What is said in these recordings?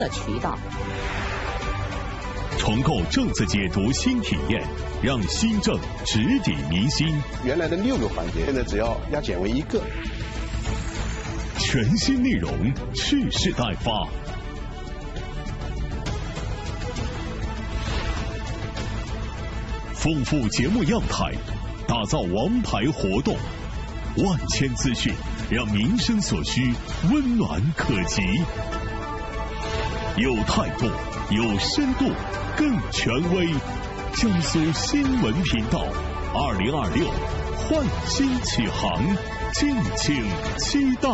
的渠道。 重构政策解读新体验，让新政直抵民心。 原来的6个环节，现在只要压减为1个。 全新内容，蓄势待发。丰富节目样态，打造王牌活动，万千资讯，让民生所需温暖可及，有态度，有深度，更权威。江苏新闻频道，2026焕新启航，敬请期待。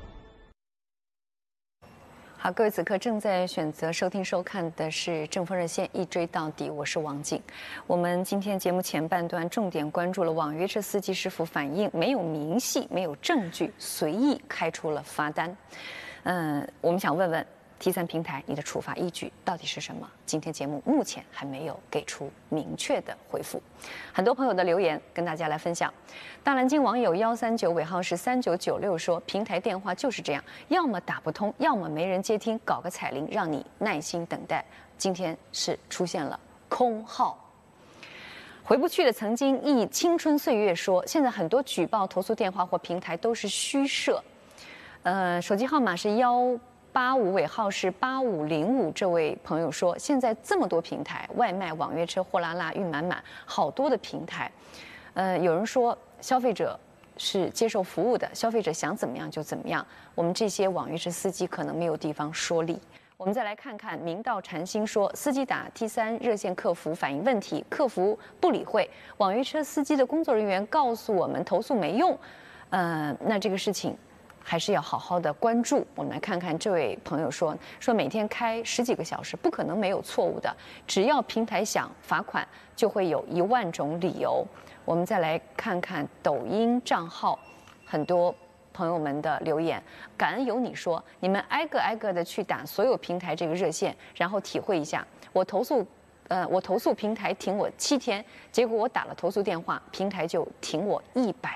好，各位此刻正在选择收听收看的是正风热线一追到底，我是王静。我们今天节目前半段重点关注了网约车司机师傅反映没有明细、没有证据，随意开出了罚单。我们想问问T3平台，你的处罚依据到底是什么？今天节目目前还没有给出明确的回复。很多朋友的留言跟大家来分享。大南京网友139尾号是3996说，平台电话就是这样，要么打不通，要么没人接听，搞个彩铃让你耐心等待。今天是出现了空号。回不去的曾经忆青春岁月说，现在很多举报投诉电话或平台都是虚设。手机号码是185尾号是8505，这位朋友说，现在这么多平台，外卖、网约车货拉拉、运满满，好多的平台。有人说消费者是接受服务的，消费者想怎么样就怎么样，我们这些网约车司机可能没有地方说理。我们再来看看明道禅心说，司机打T3热线客服反映问题，客服不理会，网约车司机的工作人员告诉我们投诉没用。那这个事情还是要好好的关注。我们来看看这位朋友说每天开10几个小时，不可能没有错误的，只要平台想罚款，就会有1万种理由。我们再来看看抖音账号很多朋友们的留言，感恩有你说，你们挨个的去打所有平台这个热线，然后体会一下，我投诉平台停我7天，结果我打了投诉电话，平台就停我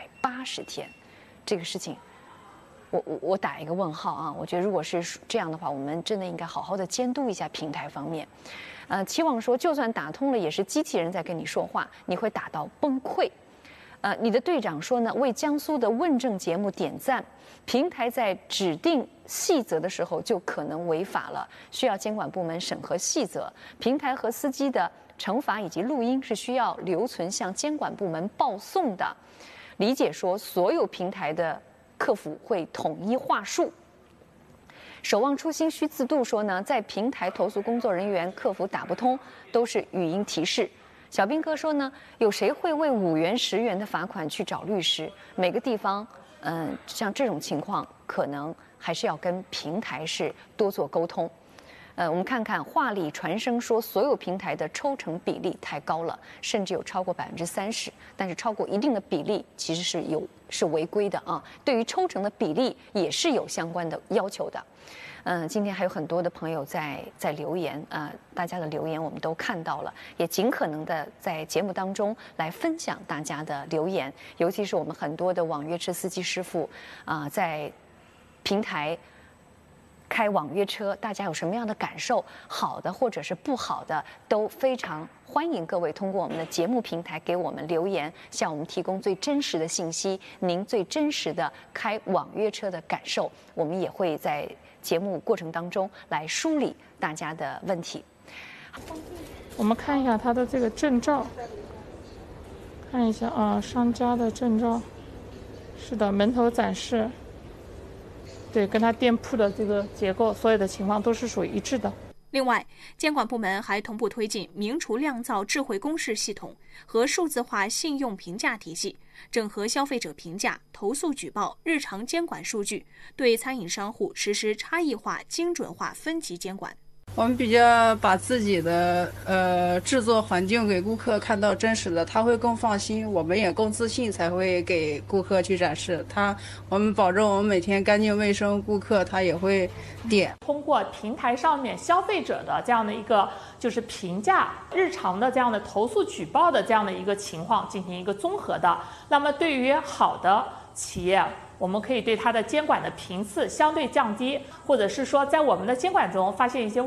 180天，这个事情。我打一个问号啊！我觉得如果是这样的话，我们真的应该好好的监督一下平台方面。期望说，就算打通了，也是机器人在跟你说话，你会打到崩溃。你的队长说呢，为江苏的问政节目点赞。平台在指定细则的时候就可能违法了，需要监管部门审核细则。平台和司机的惩罚以及录音是需要留存向监管部门报送的。理解说，所有平台的客服会统一话术。守望初心须自度说呢，在平台投诉工作人员客服打不通，都是语音提示。小兵哥说呢，有谁会为5元10元的罚款去找律师？每个地方，像这种情况，可能还是要跟平台是多做沟通。我们看看话里传声说，所有平台的抽成比例太高了，甚至有超过30%，但是超过一定的比例其实是违规的啊。对于抽成的比例也是有相关的要求的。今天还有很多的朋友在留言，大家的留言我们都看到了，也尽可能的在节目当中来分享大家的留言，尤其是我们很多的网约车司机师傅在平台开网约车，大家有什么样的感受？好的或者是不好的，都非常欢迎各位通过我们的节目平台给我们留言，向我们提供最真实的信息，您最真实的开网约车的感受，我们也会在节目过程当中来梳理大家的问题。 我们看一下他的这个证照，看一下啊，商家的证照，是的，门头展示。对，跟他店铺的这个结构，所有的情况都是属于一致的。 另外，监管部门还同步推进明厨亮灶智慧公示系统和数字化信用评价体系，整合消费者评价、投诉举报、日常监管数据，对餐饮商户实施差异化、精准化分级监管。 我们比较把自己的制作环境给顾客看到真实的，他会更放心，我们也更自信，才会给顾客去展示。我们保证我们每天干净卫生，顾客他也会点。 通过平台上面消费者的这样的一个就是评价、日常的这样的投诉举报的这样的一个情况进行一个综合的。那么对于好的企业，我们可以对它的监管的频次相对降低，或者是说在我们的监管中发现一些